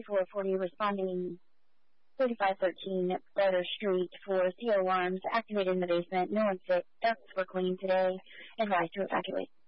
3440 responding 3513 Barter Street for CO alarms activated in the basement. No one's sick. Desks were clean today. Advised to evacuate.